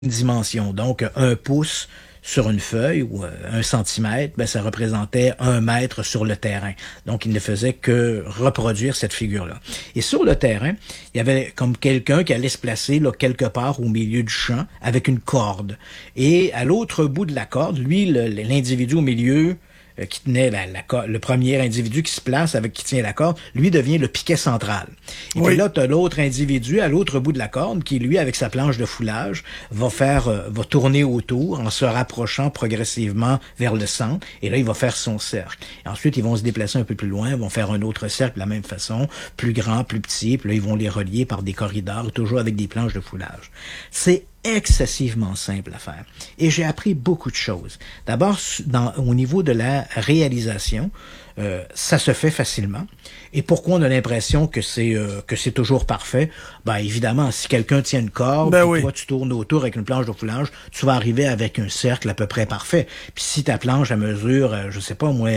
dimension. Donc, 1 pouce sur une feuille ou 1 centimètre, ben, ça représentait 1 mètre sur le terrain. Donc, il ne faisait que reproduire cette figure-là. Et sur le terrain, il y avait comme quelqu'un qui allait se placer là, quelque part au milieu du champ avec une corde. Et à l'autre bout de la corde, lui, l'individu au milieu qui tenait le premier individu qui se place qui tient la corde, lui devient le piquet central. Et puis là, tu as l'autre individu à l'autre bout de la corde qui, lui, avec sa planche de foulage, va tourner autour en se rapprochant progressivement vers le centre. Et là, il va faire son cercle. Et ensuite, ils vont se déplacer un peu plus loin, vont faire un autre cercle de la même façon, plus grand, plus petit. Puis là, ils vont les relier par des corridors, toujours avec des planches de foulage. C'est excessivement simple à faire. Et j'ai appris beaucoup de choses. D'abord, au niveau de la réalisation, ça se fait facilement. Et pourquoi on a l'impression que c'est toujours parfait? Ben évidemment, si quelqu'un tient une corde, toi tu tournes autour avec une planche de foulage, tu vas arriver avec un cercle à peu près parfait. Puis si ta planche à mesure, je sais pas moi,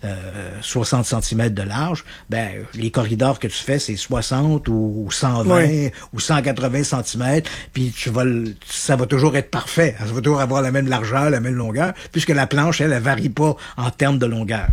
60 cm de large, ben les corridors que tu fais c'est 60 ou 120 ou 180 cm, puis ça va toujours être parfait. Ça va toujours avoir la même largeur, la même longueur, puisque la planche elle varie pas en termes de longueur.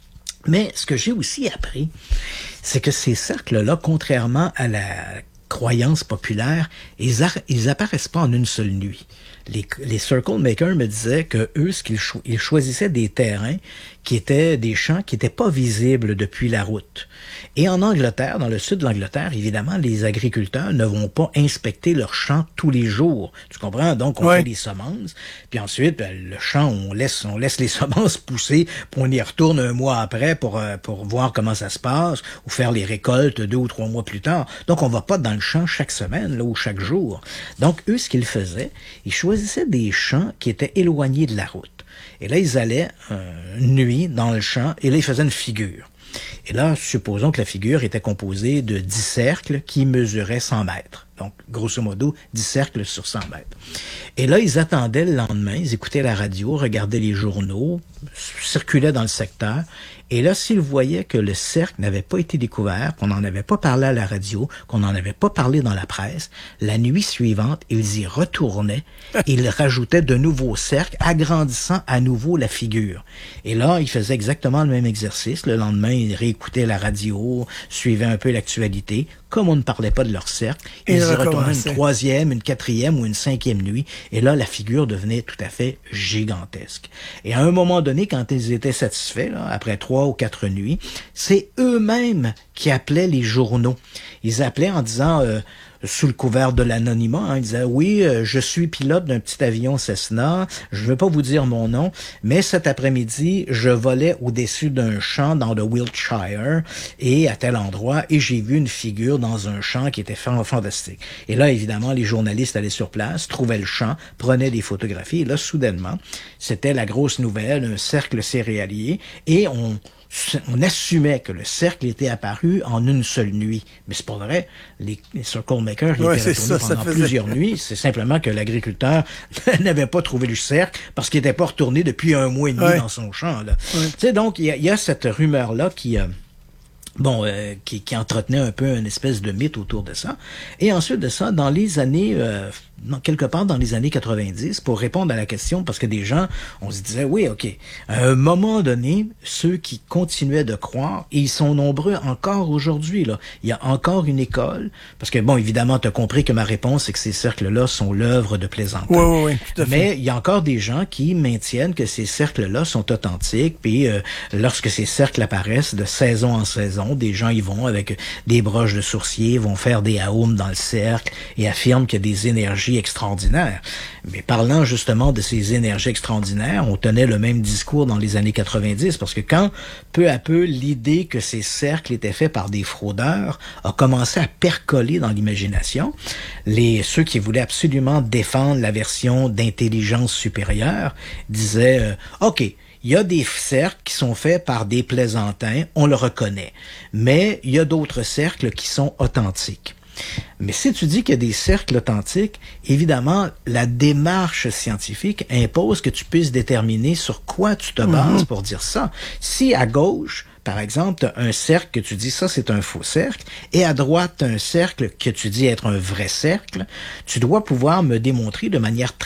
Mais ce que j'ai aussi appris, c'est que ces cercles-là, contrairement à la croyance populaire, ils apparaissent pas en une seule nuit. Les circle makers me disaient que eux, ils choisissaient des terrains qui étaient des champs qui étaient pas visibles depuis la route. Et en Angleterre, dans le sud de l'Angleterre, évidemment, les agriculteurs ne vont pas inspecter leurs champs tous les jours. Tu comprends? Donc, on fait des semences, puis ensuite, le champ, on laisse les semences pousser, puis on y retourne 1 mois après pour voir comment ça se passe, ou faire les récoltes 2 ou 3 mois plus tard. Donc, on va pas dans le champ chaque semaine, là, ou chaque jour. Donc, eux, ce qu'ils faisaient, ils choisissaient des champs qui étaient éloignés de la route. Et là, ils allaient une nuit dans le champ, et là, ils faisaient une figure. Et là, supposons que la figure était composée de 10 cercles qui mesuraient 100 mètres. Donc, grosso modo, 10 cercles sur 100 mètres. Et là, ils attendaient le lendemain, ils écoutaient la radio, regardaient les journaux, circulaient dans le secteur. Et là, s'ils voyaient que le cercle n'avait pas été découvert, qu'on n'en avait pas parlé à la radio, qu'on n'en avait pas parlé dans la presse, la nuit suivante, ils y retournaient et ils rajoutaient de nouveaux cercles, agrandissant à nouveau la figure. Et là, ils faisaient exactement le même exercice. Le lendemain, ils réécoutaient la radio, suivaient un peu l'actualité. Comme on ne parlait pas de leur cercle, ils y retournaient une 3e, une 4e ou une 5e nuit. Et là, la figure devenait tout à fait gigantesque. Et à un moment donné, quand ils étaient satisfaits, là, après 3 ou 4 nuits, c'est eux-mêmes qui appelaient les journaux. Ils appelaient en disant... sous le couvert de l'anonymat, ils disaient « Oui, je suis pilote d'un petit avion Cessna, je ne veux pas vous dire mon nom, mais cet après-midi, je volais au-dessus d'un champ dans le Wiltshire et à tel endroit, et j'ai vu une figure dans un champ qui était fantastique. » Et là, évidemment, les journalistes allaient sur place, trouvaient le champ, prenaient des photographies, et là, soudainement, c'était la grosse nouvelle, un cercle céréalier, et on assumait que le cercle était apparu en une seule nuit. Mais c'est pas vrai. Les circle makers étaient retournés pendant plusieurs nuits. C'est simplement que l'agriculteur n'avait pas trouvé le cercle parce qu'il n'était pas retourné depuis 1 mois et demi dans son champ. Tu sais, donc, il y a cette rumeur-là qui entretenait un peu une espèce de mythe autour de ça. Et ensuite de ça, dans les années... quelque part dans les années 90, pour répondre à la question, parce que des gens, on se disait, oui, OK, à un moment donné, ceux qui continuaient de croire, et ils sont nombreux encore aujourd'hui, là. Il y a encore une école, parce que, bon, évidemment, tu as compris que ma réponse, c'est que ces cercles-là sont l'œuvre de plaisantins. Oui, tout à fait. Mais il y a encore des gens qui maintiennent que ces cercles-là sont authentiques, puis lorsque ces cercles apparaissent de saison en saison, des gens y vont avec des broches de sourcier, vont faire des aums dans le cercle, et affirment qu'il y a des énergies extraordinaire. Mais parlant justement de ces énergies extraordinaires, on tenait le même discours dans les années 90, parce que quand, peu à peu, l'idée que ces cercles étaient faits par des fraudeurs a commencé à percoler dans l'imagination, ceux qui voulaient absolument défendre la version d'intelligence supérieure disaient OK, il y a des cercles qui sont faits par des plaisantins, on le reconnaît, mais il y a d'autres cercles qui sont authentiques. Mais si tu dis qu'il y a des cercles authentiques, évidemment, la démarche scientifique impose que tu puisses déterminer sur quoi tu te bases pour dire ça. Si à gauche, par exemple, t'as un cercle que tu dis, ça c'est un faux cercle, et à droite, t'as un cercle que tu dis être un vrai cercle, tu dois pouvoir me démontrer de manière